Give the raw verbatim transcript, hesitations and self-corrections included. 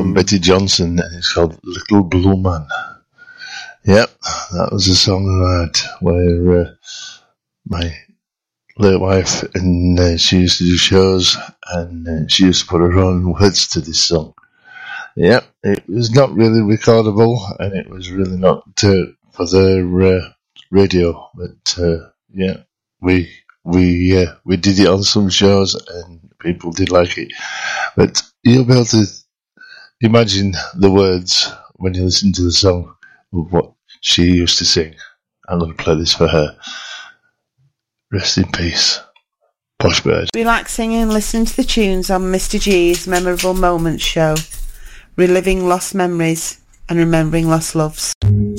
from Betty Johnson, and it's called Little Blue Man. Yep, that was a song I had where uh, my late wife, and uh, she used to do shows, and uh, she used to put her own words to this song. Yep, it was not really recordable, and it was really not uh, for the uh, radio, but uh, yeah, we we uh, we did it on some shows, and people did like it. But you'll be able to imagine the words when you listen to the song of what she used to sing. I'm going to play this for her. Rest in peace, Posh Bird. Relaxing and listening to the tunes on Mister G's Memorable Moments show, reliving lost memories and remembering lost loves.